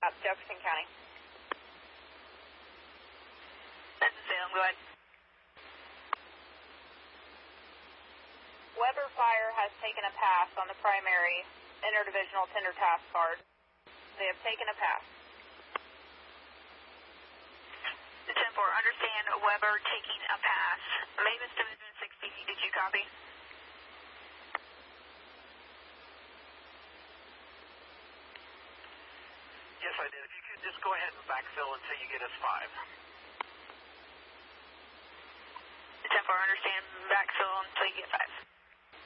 up Jefferson County. This is Salem, go ahead. Weber Fire has taken a pass on the primary interdivisional tender task card. They have taken a pass. 10-4, understand Weber taking a pass. Mavis Division 6PC, did you copy? Yes, I did. If you could just go ahead and backfill until you get us 5. 10-4, understand backfill until you get 5.